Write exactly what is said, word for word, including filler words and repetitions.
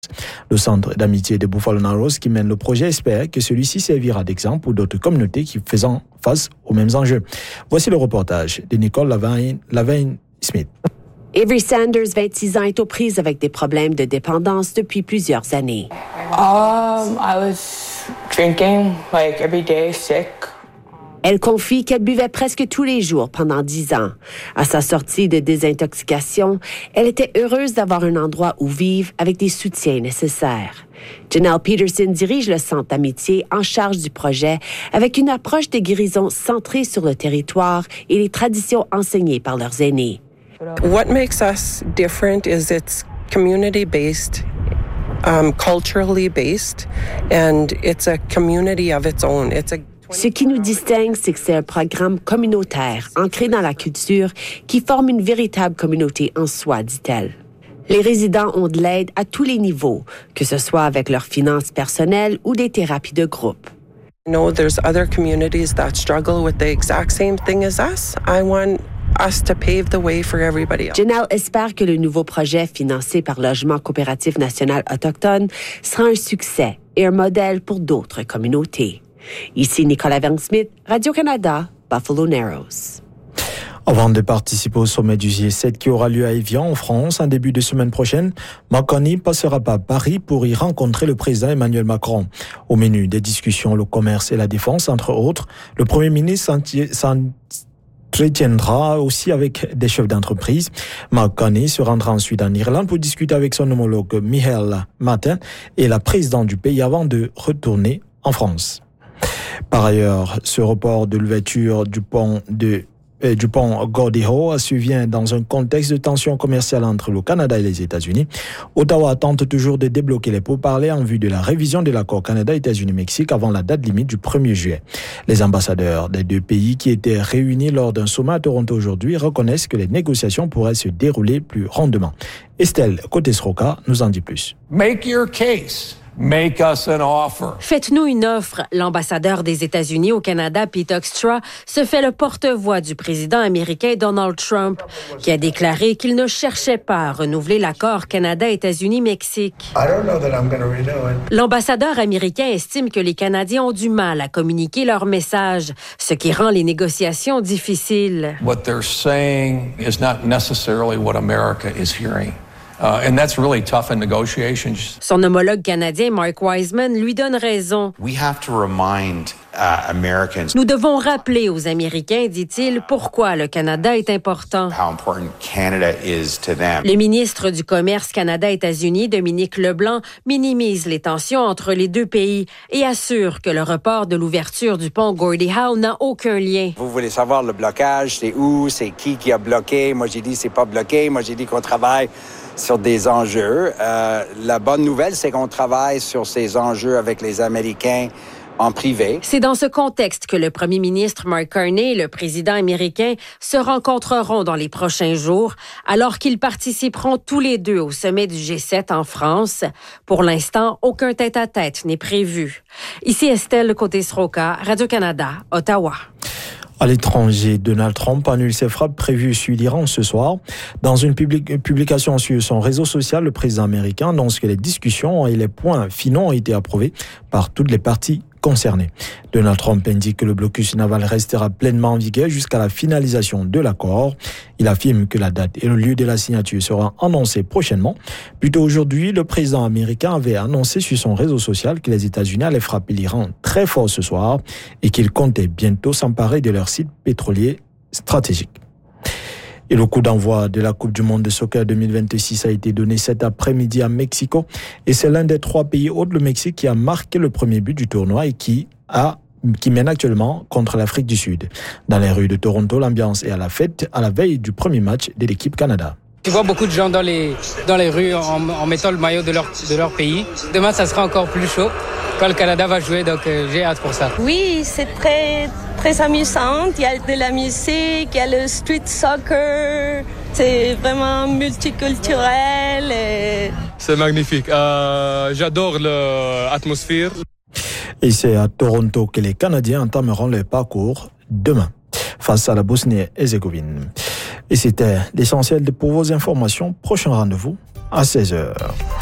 Le centre d'amitié de Buffalo Narrows qui mène le projet espère que celui-ci servira d'exemple pour d'autres communautés qui faisant face aux mêmes enjeux. Voici le reportage de Nicole Lavigne-Smith. Avery Sanders, vingt-six ans, est aux prises avec des problèmes de dépendance depuis plusieurs années. Um, I was drinking like every day, sick. Elle confie qu'elle buvait presque tous les jours pendant dix ans. À sa sortie de désintoxication, elle était heureuse d'avoir un endroit où vivre avec des soutiens nécessaires. Janelle Peterson dirige le centre d'amitié en charge du projet avec une approche de guérison centrée sur le territoire et les traditions enseignées par leurs aînés. What makes us different is it's community-based, um, culturally based, and it's a community of its own. It's a Ce qui nous distingue, c'est que c'est un programme communautaire, ancré dans la culture, qui forme une véritable communauté en soi, dit-elle. Les résidents ont de l'aide à tous les niveaux, que ce soit avec leurs finances personnelles ou des thérapies de groupe. No, there's other communities that struggle with the exact same thing as us. I want us to pave the way for everybody else. Janelle espère que le nouveau projet financé par Logement coopératif national autochtone sera un succès et un modèle pour d'autres communautés. Ici Nicole Lavigne-Smith, Radio-Canada, Buffalo Narrows. Avant de participer au sommet du G sept qui aura lieu à Évian, en France, en début de semaine prochaine, Mark Carney passera par Paris pour y rencontrer le président Emmanuel Macron. Au menu des discussions, le commerce et la défense, entre autres, le Premier ministre s'entretiendra aussi avec des chefs d'entreprise. Mark Carney se rendra ensuite en Irlande pour discuter avec son homologue Michael Martin et la présidente du pays avant de retourner en France. Par ailleurs, ce report de l'ouverture du pont de euh, du pont Gordie Howe survient dans un contexte de tension commerciale entre le Canada et les États-Unis. Ottawa tente toujours de débloquer les pourparlers en vue de la révision de l'accord Canada-États-Unis-Mexique avant la date limite du premier juillet. Les ambassadeurs des deux pays qui étaient réunis lors d'un sommet à Toronto aujourd'hui reconnaissent que les négociations pourraient se dérouler plus rondement. Estelle Côté-Sroka nous en dit plus. Make your case. Make us an offer. Faites-nous une offre. L'ambassadeur des États-Unis au Canada, Pete Hoekstra, se fait le porte-voix du président américain Donald Trump, qui a déclaré qu'il ne cherchait pas à renouveler l'accord Canada-États-Unis-Mexique. I don't know that I'm going to renew it. L'ambassadeur américain estime que les Canadiens ont du mal à communiquer leur message, ce qui rend les négociations difficiles. What they're saying is not necessarily what America is hearing. Uh, and that's really tough in negotiations. Son homologue canadien, Mark Wiseman, lui donne raison. We have to remind uh, Americans. Nous devons rappeler aux Américains, dit-il, pourquoi le Canada est important. How important Canada is to them. Le ministre du Commerce Canada-États-Unis, Dominique Leblanc, minimise les tensions entre les deux pays et assure que le report de l'ouverture du pont Gordie Howe n'a aucun lien. Vous voulez savoir le blocage, c'est où, c'est qui qui a bloqué. Moi, j'ai dit c'est pas bloqué. Moi, j'ai dit qu'on travaille sur des enjeux. Euh, la bonne nouvelle, c'est qu'on travaille sur ces enjeux avec les Américains en privé. C'est dans ce contexte que le premier ministre Mark Carney et le président américain se rencontreront dans les prochains jours, alors qu'ils participeront tous les deux au sommet du G sept en France. Pour l'instant, aucun tête-à-tête n'est prévu. Ici Estelle Côté-Sroka, Radio-Canada, Ottawa. À l'étranger, Donald Trump annule ses frappes prévues sur l'Iran ce soir. Dans une public- publication sur son réseau social, le président américain annonce que les discussions et les points finaux ont été approuvés par toutes les parties concernées. Donald Trump indique que le blocus naval restera pleinement en vigueur jusqu'à la finalisation de l'accord. Il affirme que la date et le lieu de la signature seront annoncés prochainement. Plus tôt aujourd'hui, le président américain avait annoncé sur son réseau social que les États-Unis allaient frapper l'Iran très fort ce soir et qu'il comptait bientôt s'emparer de leur site pétrolier stratégique. Et le coup d'envoi de la Coupe du Monde de soccer deux mille vingt-six a été donné cet après-midi à Mexico. Et c'est l'un des trois pays hôtes, le Mexique, qui a marqué le premier but du tournoi et qui a qui mène actuellement contre l'Afrique du Sud. Dans les rues de Toronto, l'ambiance est à la fête à la veille du premier match de l'équipe Canada. Tu vois beaucoup de gens dans les, dans les rues en, en mettant le maillot de leur, de leur pays. Demain, ça sera encore plus chaud quand le Canada va jouer, donc euh, j'ai hâte pour ça. Oui, c'est très, très amusant. Il y a de la musique, il y a le street soccer. C'est vraiment multiculturel. Et... C'est magnifique. Euh, j'adore l'atmosphère. Et c'est à Toronto que les Canadiens entameront leur parcours demain face à la Bosnie-Herzégovine. Et c'était l'essentiel pour vos informations. Prochain rendez-vous à seize heures.